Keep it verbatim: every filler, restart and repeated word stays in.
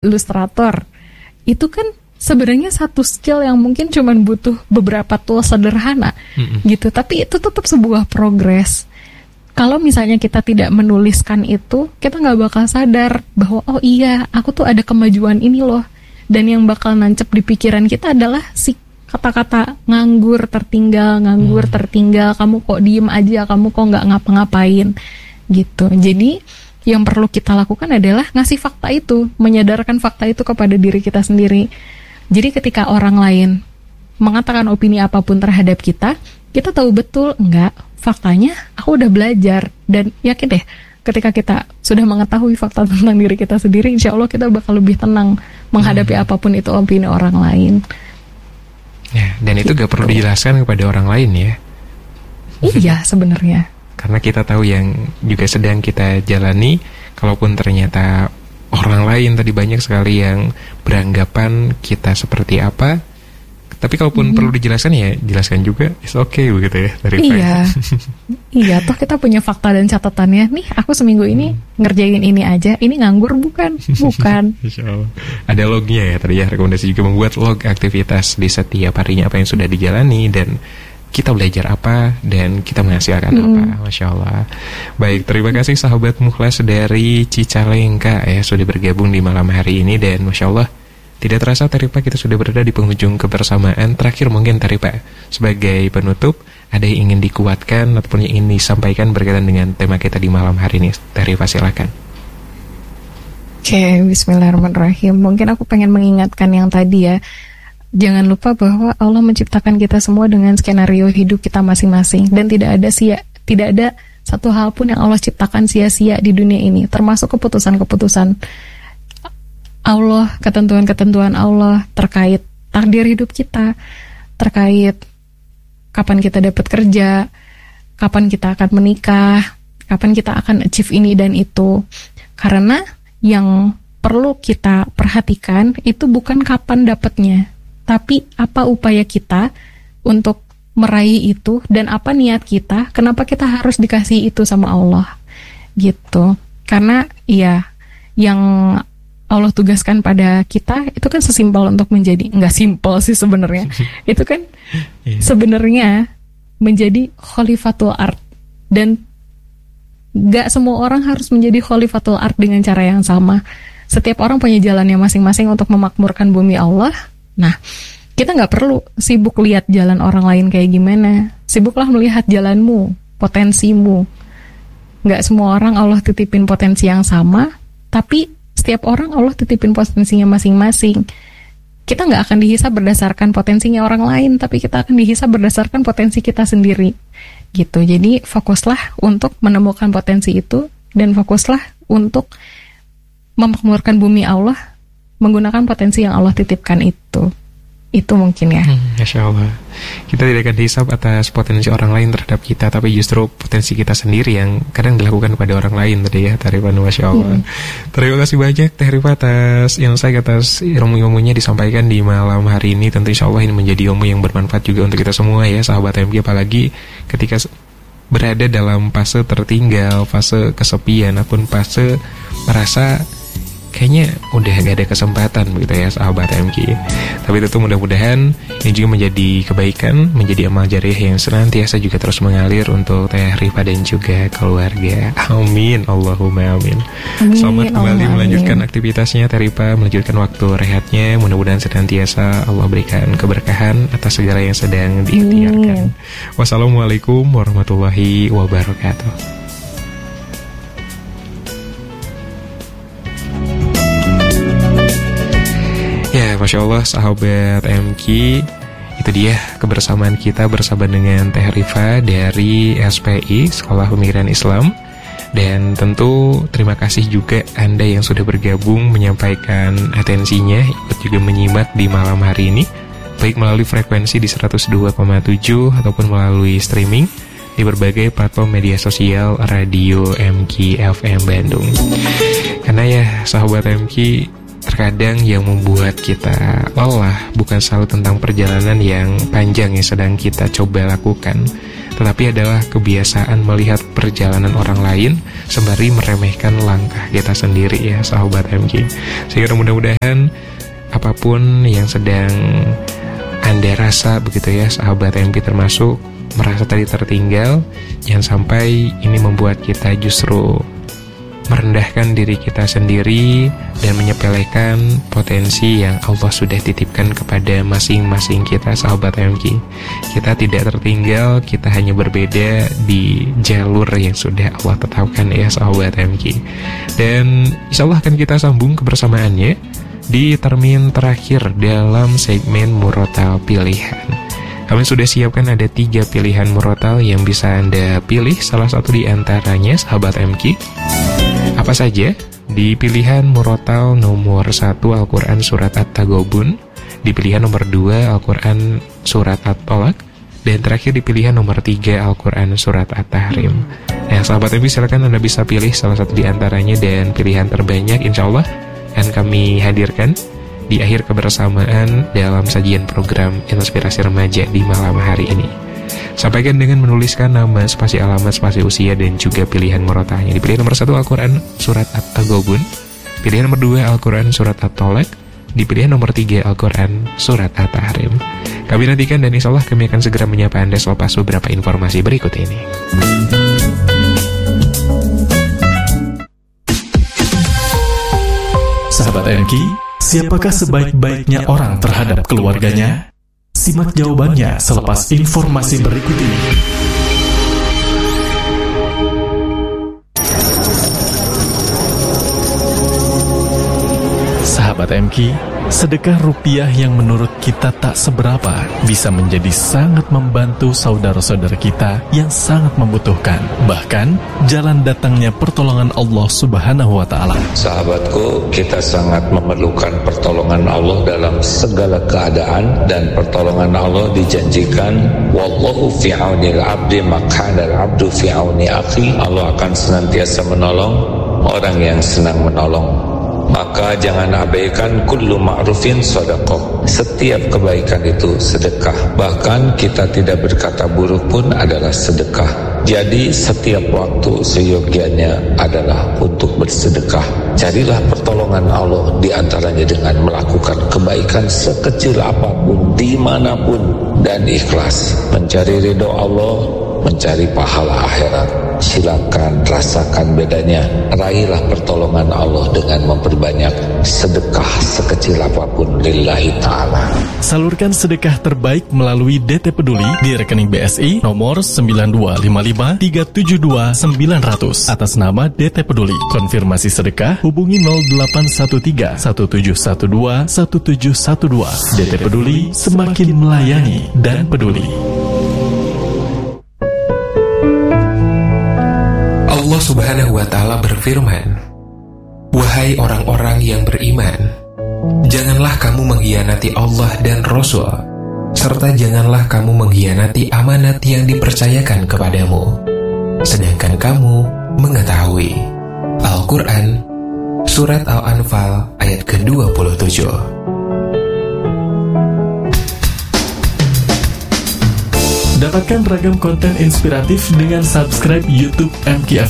Illustrator. Itu kan sebenarnya satu skill yang mungkin cuman butuh beberapa tools sederhana mm-hmm. gitu, tapi itu tetap sebuah progres. Kalau misalnya kita tidak menuliskan itu, kita nggak bakal sadar bahwa oh iya, aku tuh ada kemajuan ini loh. Dan yang bakal nancep di pikiran kita adalah si kata-kata nganggur tertinggal, nganggur hmm. tertinggal, kamu kok diem aja, kamu kok nggak ngapa-ngapain gitu. Jadi yang perlu kita lakukan adalah ngasih fakta itu, menyadarkan fakta itu kepada diri kita sendiri. Jadi ketika orang lain mengatakan opini apapun terhadap kita, kita tahu betul enggak, faktanya aku udah belajar. Dan yakin deh, ketika kita sudah mengetahui fakta tentang diri kita sendiri, insya Allah kita bakal lebih tenang menghadapi hmm. apapun itu opini orang lain. Ya, dan itu gitu. Gak perlu dijelaskan kepada orang lain ya. Iya sebenarnya. Karena kita tahu yang juga sedang kita jalani. Kalaupun ternyata orang lain tadi banyak sekali yang beranggapan kita seperti apa, tapi kalaupun mm-hmm. perlu dijelaskan ya jelaskan juga, it's okay begitu ya dari Iya. Iya, toh kita punya fakta dan catatannya. Nih, aku seminggu ini hmm. ngerjain ini aja. Ini nganggur bukan? Bukan. Insyaallah. Ada lognya ya tadi ya, rekomendasi juga membuat log aktivitas di setiap harinya apa yang sudah dijalani dan kita belajar apa dan kita menghasilkan mm. apa. Masya Allah. Baik, terima kasih sahabat Mukhlas dari Cicalengka ya sudah bergabung di malam hari ini. Dan Masya Allah, tidak terasa Taripa kita sudah berada di penghujung kebersamaan. Terakhir mungkin Taripa, sebagai penutup, ada yang ingin dikuatkan ataupun yang ingin disampaikan berkaitan dengan tema kita di malam hari ini. Taripa silakan. Oke, bismillahirrahmanirrahim. Mungkin aku pengen mengingatkan yang tadi ya. Jangan lupa bahwa Allah menciptakan kita semua dengan skenario hidup kita masing-masing. Dan tidak ada sia, tidak ada satu hal pun yang Allah ciptakan sia-sia di dunia ini. Termasuk keputusan-keputusan Allah, ketentuan-ketentuan Allah terkait takdir hidup kita, terkait kapan kita dapat kerja, kapan kita akan menikah, kapan kita akan achieve ini dan itu. Karena yang perlu kita perhatikan itu bukan kapan dapatnya, tapi apa upaya kita untuk meraih itu dan apa niat kita, kenapa kita harus dikasih itu sama Allah gitu. Karena ya yang Allah tugaskan pada kita itu kan sesimpel untuk menjadi, nggak simpel sih sebenarnya. Itu kan yeah. sebenarnya menjadi khalifatul ard, dan nggak semua orang harus menjadi khalifatul ard dengan cara yang sama. Setiap orang punya jalannya masing-masing untuk memakmurkan bumi Allah. Nah, kita nggak perlu sibuk lihat jalan orang lain kayak gimana. Sibuklah melihat jalanmu, potensimu. Nggak semua orang Allah titipin potensi yang sama, tapi setiap orang Allah titipin potensinya masing-masing. Kita nggak akan dihisab berdasarkan potensinya orang lain, tapi kita akan dihisab berdasarkan potensi kita sendiri. Gitu. Jadi fokuslah untuk menemukan potensi itu, dan fokuslah untuk memakmurkan bumi Allah menggunakan potensi yang Allah titipkan itu. Itu mungkin ya. hmm, Masya Allah. Kita tidak akan dihisab atas potensi orang lain terhadap kita, tapi justru potensi kita sendiri yang kadang dilakukan pada orang lain tadi ya. Tarifa, Masya Allah. hmm. Terima kasih banyak Tarifa atas insight, atas ilmu-ilmunya disampaikan di malam hari ini. Tentu insya Allah ini menjadi ilmu yang bermanfaat juga untuk kita semua ya sahabat M G. Apalagi ketika berada dalam fase tertinggal, fase kesepian, ataupun fase merasa kayaknya udah gak ada kesempatan begitu ya sahabat M K. Tapi tentu mudah-mudahan ini juga menjadi kebaikan, menjadi amal jariah yang senantiasa juga terus mengalir untuk Teh Rifa dan juga keluarga. Amin, Allahumma amin, amin. Selamat kembali Allah, melanjutkan amin. aktivitasnya Teh Rifa, melanjutkan waktu rehatnya. Mudah-mudahan senantiasa Allah berikan keberkahan atas segala yang sedang diikhtiarkan. Wassalamualaikum warahmatullahi wabarakatuh. Ya, Masya Allah sahabat M K, itu dia kebersamaan kita bersama dengan Teh Rifa dari S P I, Sekolah Pemikiran Islam. Dan tentu terima kasih juga Anda yang sudah bergabung menyampaikan atensinya, ikut juga menyimak di malam hari ini, baik melalui frekuensi di seratus dua koma tujuh ataupun melalui streaming di berbagai platform media sosial Radio M K F M Bandung. Karena ya sahabat M K, terkadang yang membuat kita lelah bukan selalu tentang perjalanan yang panjang yang sedang kita coba lakukan, tetapi adalah kebiasaan melihat perjalanan orang lain sembari meremehkan langkah kita sendiri ya sahabat M K. Sehingga mudah-mudahan apapun yang sedang Anda rasa begitu ya sahabat M K, termasuk merasa tadi tertinggal, jangan sampai ini membuat kita justru merendahkan diri kita sendiri dan menyepelekan potensi yang Allah sudah titipkan kepada masing-masing kita sahabat M K. Kita tidak tertinggal, kita hanya berbeda di jalur yang sudah Allah tetapkan ya sahabat M K. Dan insya Allah akan kita sambung kebersamaannya di termin terakhir dalam segmen Murotal Pilihan. Kami sudah siapkan ada tiga pilihan murotal yang bisa Anda pilih salah satu di antaranya sahabat M K. Apa saja? Di pilihan murotal nomor satu Al-Quran Surat At-Taghabun, di pilihan nomor dua Al-Quran Surat At-Tolak, dan terakhir di pilihan nomor tiga Al-Quran Surat At-Tahrim. Nah sahabat M K, silakan Anda bisa pilih salah satu di antaranya, dan pilihan terbanyak insya Allah akan kami hadirkan di akhir kebersamaan dalam sajian program Inspirasi Remaja di malam hari ini. Sampaikan dengan menuliskan nama, spasi alamat, spasi usia, dan juga pilihan murotalnya. Di pilihan nomor satu Al-Quran Surat At-Taghabun, pilihan nomor dua Al-Quran Surat At-Tolak, di pilihan nomor tiga Al-Quran Surat At-Tahrim. Kami nantikan dan insya Allah kami akan segera menyapa Anda selepas beberapa informasi berikut ini. Sahabat M K, siapakah sebaik-baiknya orang terhadap keluarganya? Simak jawabannya selepas informasi berikut ini. Sahabat M K, sedekah rupiah yang menurut kita tak seberapa bisa menjadi sangat membantu saudara-saudara kita yang sangat membutuhkan. Bahkan, jalan datangnya pertolongan Allah Subhanahu wa Ta'ala. Sahabatku, kita sangat memerlukan pertolongan Allah dalam segala keadaan, dan pertolongan Allah dijanjikan, wallahu fi aunil abdi maq'adal abdu fi auni akhi. Allah akan senantiasa menolong orang yang senang menolong. Maka jangan abaikan kullu ma'rufin sedekah. Setiap kebaikan itu sedekah. Bahkan kita tidak berkata buruk pun adalah sedekah. Jadi setiap waktu seyogianya adalah untuk bersedekah. Carilah pertolongan Allah di antaranya dengan melakukan kebaikan sekecil apapun, dimanapun, dan ikhlas. Mencari ridho Allah, mencari pahala akhirat. Silakan rasakan bedanya. Raihlah pertolongan Allah dengan memperbanyak sedekah sekecil apapun lillahi ta'ala. Salurkan sedekah terbaik melalui D T Peduli di rekening B S I nomor sembilan dua lima lima tiga tujuh dua sembilan nol nol atas nama D T Peduli. Konfirmasi sedekah hubungi nol delapan satu tiga satu tujuh satu dua satu tujuh satu dua. D T Peduli, semakin melayani dan peduli. Allah Subhanahu wa Ta'ala berfirman, wahai orang-orang yang beriman, janganlah kamu mengkhianati Allah dan Rasul, serta janganlah kamu mengkhianati amanat yang dipercayakan kepadamu, sedangkan kamu mengetahui. Al-Quran Surat Al-Anfal ayat ke dua puluh tujuh. Dapatkan beragam konten inspiratif dengan subscribe YouTube M K F